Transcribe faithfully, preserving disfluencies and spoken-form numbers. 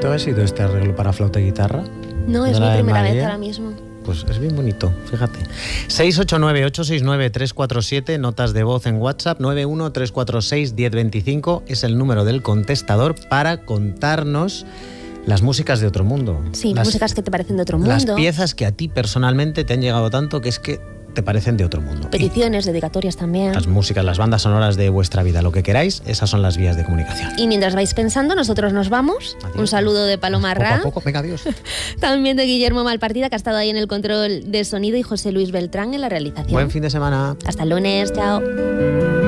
bonito ha sido este arreglo para flauta y guitarra. No, es mi primera vez ahora mismo. Pues es bien bonito, fíjate. seis ocho nueve, ocho seis nueve, tres cuatro siete, notas de voz en WhatsApp, nueve uno tres cuatro seis, uno cero dos cinco, es el número del contestador para contarnos las músicas de otro mundo. Sí, las músicas que te parecen de otro mundo. Las piezas que a ti personalmente te han llegado tanto que es que te parecen de otro mundo. Peticiones, y dedicatorias también. Las músicas, las bandas sonoras de vuestra vida, lo que queráis, esas son las vías de comunicación. Y mientras vais pensando, nosotros nos vamos. Adiós. Un saludo de Paloma Ra. Poco a poco, venga, adiós. También de Guillermo Malpartida, que ha estado ahí en el control de sonido, y José Luis Beltrán en la realización. Buen fin de semana. Hasta el lunes, chao.